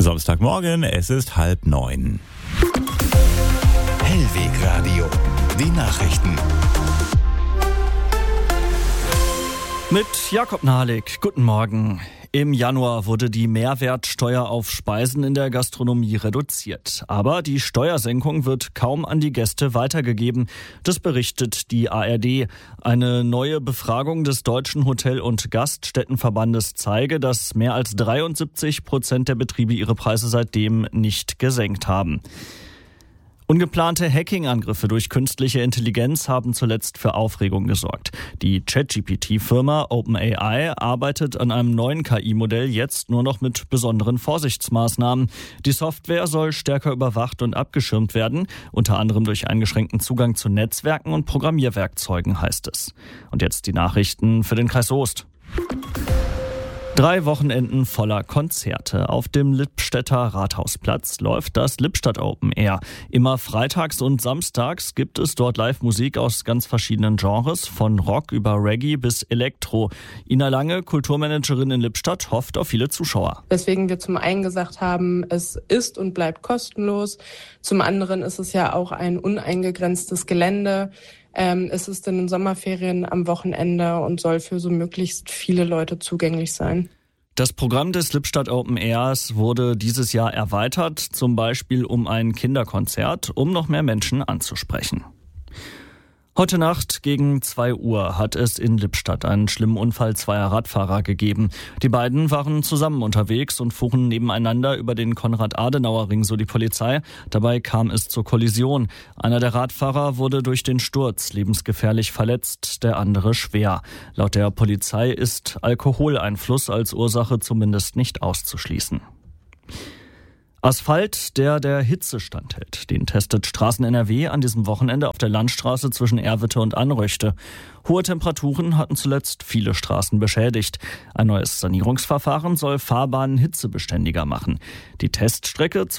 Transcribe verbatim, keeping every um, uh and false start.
Samstagmorgen, es ist halb neun. Hellwegradio, die Nachrichten. Mit Jakob Nahlik, guten Morgen. Im Januar wurde die Mehrwertsteuer auf Speisen in der Gastronomie reduziert. Aber die Steuersenkung wird kaum an die Gäste weitergegeben. Das berichtet die A R D. Eine neue Befragung des Deutschen Hotel- und Gaststättenverbandes zeige, dass mehr als dreiundsiebzig Prozent der Betriebe ihre Preise seitdem nicht gesenkt haben. Ungeplante Hacking-Angriffe durch künstliche Intelligenz haben zuletzt für Aufregung gesorgt. Die ChatGP T-Firma OpenAI arbeitet an einem neuen K I-Modell jetzt nur noch mit besonderen Vorsichtsmaßnahmen. Die Software soll stärker überwacht und abgeschirmt werden, unter anderem durch eingeschränkten Zugang zu Netzwerken und Programmierwerkzeugen, heißt es. Und jetzt die Nachrichten für den Kreis Soest. Drei Wochenenden voller Konzerte. Auf dem Lippstädter Rathausplatz läuft das Lippstadt Open Air. Immer freitags und samstags gibt es dort Live-Musik aus ganz verschiedenen Genres, von Rock über Reggae bis Elektro. Ina Lange, Kulturmanagerin in Lippstadt, hofft auf viele Zuschauer. Weswegen wir zum einen gesagt haben, es ist und bleibt kostenlos. Zum anderen ist es ja auch ein uneingegrenztes Gelände. Ähm, es ist in den Sommerferien am Wochenende und soll für so möglichst viele Leute zugänglich sein. Das Programm des Lippstadt Open Airs wurde dieses Jahr erweitert, zum Beispiel um ein Kinderkonzert, um noch mehr Menschen anzusprechen. Heute Nacht gegen zwei Uhr hat es in Lippstadt einen schlimmen Unfall zweier Radfahrer gegeben. Die beiden waren zusammen unterwegs und fuhren nebeneinander über den Konrad-Adenauer-Ring, so die Polizei. Dabei kam es zur Kollision. Einer der Radfahrer wurde durch den Sturz lebensgefährlich verletzt, der andere schwer. Laut der Polizei ist Alkoholeinfluss als Ursache zumindest nicht auszuschließen. Asphalt, der der Hitze standhält. Den testet Straßen N R W an diesem Wochenende auf der Landstraße zwischen Erwitte und Anröchte. Hohe Temperaturen hatten zuletzt viele Straßen beschädigt. Ein neues Sanierungsverfahren soll Fahrbahnen hitzebeständiger machen. Die Teststrecke